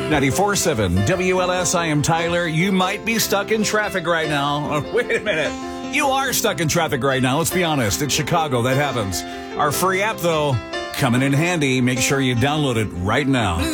94.7 WLS, I am Tyler. You might be stuck in traffic right now. Oh, wait a minute. You are stuck in traffic right now. Let's be honest. It's Chicago. That happens. Our free app, though, coming in handy. Make sure you download it right now.